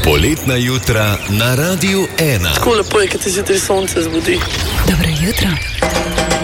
Poletna jutra na Radiu 1. Tako lepo je, kad se zjutraj sonce zbudi. Dobro jutro.